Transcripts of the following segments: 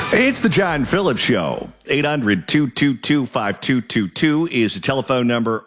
It's the John Phillips Show. 800-222-5222 is the telephone number.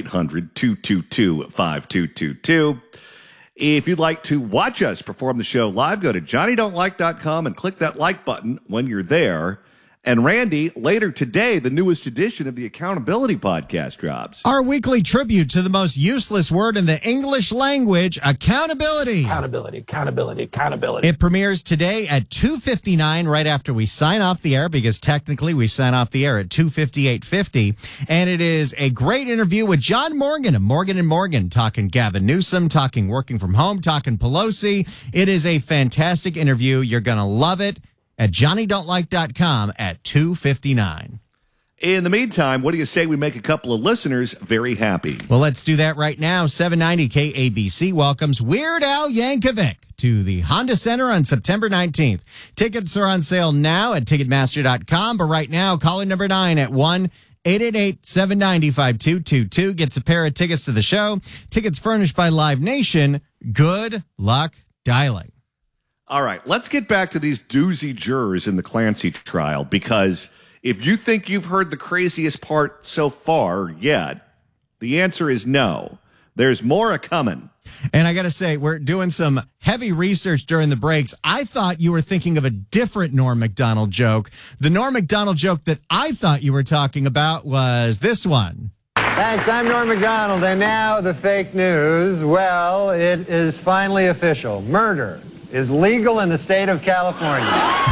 1-800-222-5222. If you'd like to watch us perform the show live, go to johnnydon'tlike.com and click that like button when you're there. And Randy, later today, the newest edition of the Accountability Podcast drops. Our weekly tribute to the most useless word in the English language, accountability. Accountability. It premieres today at 2:59, right after we sign off the air, because technically we sign off the air at 2:58:50. And it is a great interview with John Morgan of Morgan & Morgan, talking Gavin Newsom, talking working from home, talking Pelosi. It is a fantastic interview. You're going to love it. At johnnydon'tlike.com at 2:59. In the meantime, what do you say we make a couple of listeners very happy? Well, let's do that right now. 790 KABC welcomes Weird Al Yankovic to the Honda Center on September 19th. Tickets are on sale now at Ticketmaster.com, but right now, caller number 9 at 1-888-790-5222 gets a pair of tickets to the show. Tickets furnished by Live Nation. Good luck dialing. All right, let's get back to these doozy jurors in the Clancy trial, because if you think you've heard the craziest part so far yet, the answer is no. There's more a-coming. And I got to say, we're doing some heavy research during the breaks. I thought you were thinking of a different Norm Macdonald joke. The Norm Macdonald joke that I thought you were talking about was this one. Thanks, I'm Norm Macdonald, and now the fake news. Well, it is finally official. Murder is legal in the state of California.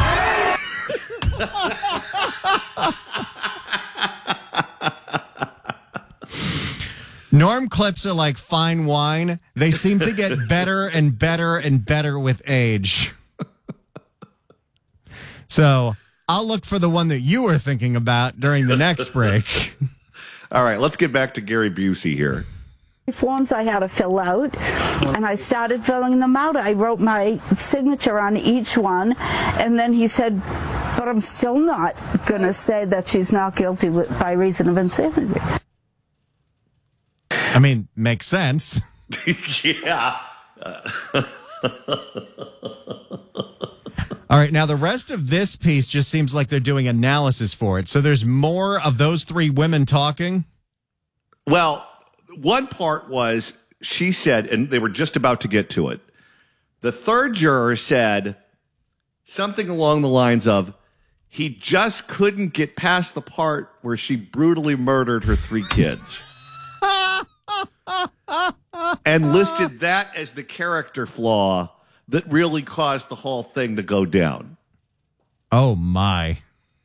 Norm clips are like fine wine. They seem to get better and better and better with age. So I'll look for the one that you were thinking about during the next break. All right, let's get back to Gary Busey here. Forms I had to fill out, and I started filling them out. I wrote my signature on each one, and then he said, but I'm still not going to say that she's not guilty by reason of insanity. I mean, makes sense. Yeah. All right, now the rest of this piece just seems like they're doing analysis for it. So there's more of those three women talking? Well, one part was, she said, and they were just about to get to it, the third juror said something along the lines of, he just couldn't get past the part where she brutally murdered her 3 kids. And listed that as the character flaw that really caused the whole thing to go down. Oh, my.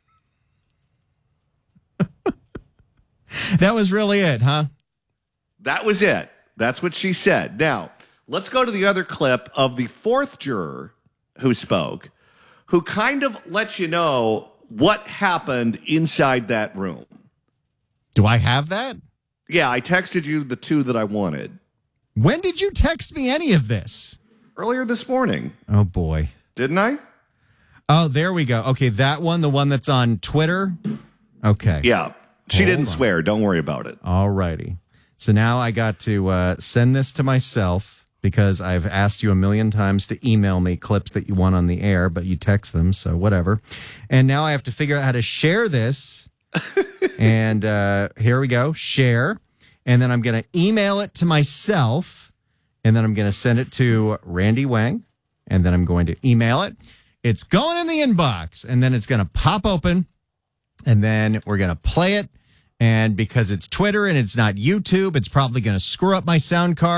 That was really it, huh? That was it. That's what she said. Now, let's go to the other clip of the fourth juror who spoke, who kind of lets you know what happened inside that room. Do I have that? Yeah, I texted you the 2 that I wanted. When did you text me any of this? Earlier this morning. Oh, boy. Didn't I? Oh, there we go. Okay, that one, the one that's on Twitter? Okay. Yeah. She didn't swear. Don't worry about it. All righty. So now I got to send this to myself, because I've asked you a million times to email me clips that you want on the air, but you text them, so whatever. And now I have to figure out how to share this. And here we go. Share. And then I'm going to email it to myself. And then I'm going to send it to Randy Wang. And then I'm going to email it. It's going in the inbox. And then it's going to pop open. And then we're going to play it. And because it's Twitter and it's not YouTube, it's probably going to screw up my sound card.